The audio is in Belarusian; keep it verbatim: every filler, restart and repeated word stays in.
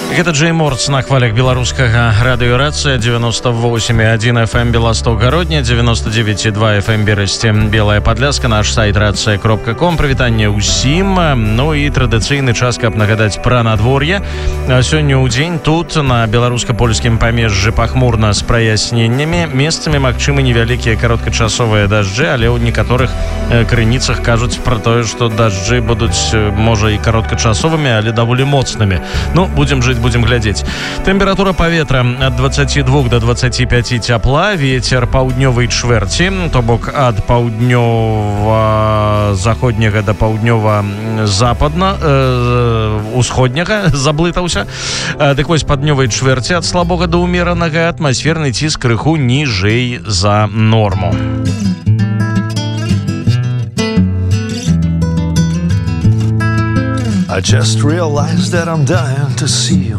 Гэта Джей Морц на хвалях беларускага радыёрацыя девяносто восемь и один эф эм Белосток-Гародня, девяносто девять и два эф эм Берасці, Белая Падляска, наш сайт рацыя кропка ком. Прывітанне ўсім. Ну і традыцыйны час, каб нагадаць пра надвор'е. Сёння ў дзень тут на беларуска-польскім памежжы пахмурна з праясненнямі. Месцамі магчымы невялікія кароткачасовыя дажджы, але ў некаторых крыніцах кажуць пра тое, што дажджы будуць можа і кароткачасовымі, але даволі моцнымі. Ну, будзем жыць, будем глядзець. Тэмпература паветра ад двадцати двух до двадцати пяти цяпла, ветер паўднёвай чвэрці, то бок ад паўднёва-заходняга да паўднёва-западна э, усходняга заблытаўся. Э, дык вось па днёвай чвэрці ад слабога да ўмеранага, атмасферны ціск крыху ніжэй за норму. I just realized that I'm dying to see you.